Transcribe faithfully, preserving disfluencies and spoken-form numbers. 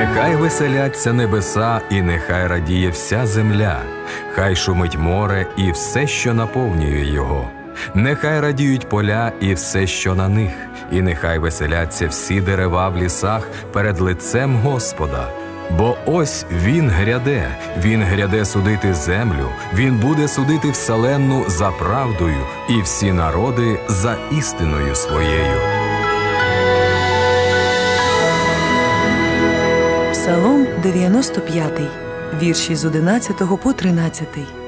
Нехай веселяться небеса, і нехай радіє вся земля, хай шумить море і все, що наповнює його. Нехай радіють поля і все, що на них, і нехай веселяться всі дерева в лісах перед лицем Господа. Бо ось Він гряде, Він гряде судити землю, Він буде судити вселенну за правдою і всі народи за істиною своєю. Псалом дев'яносто п'ятий, вірші з одинадцятого по тринадцятий.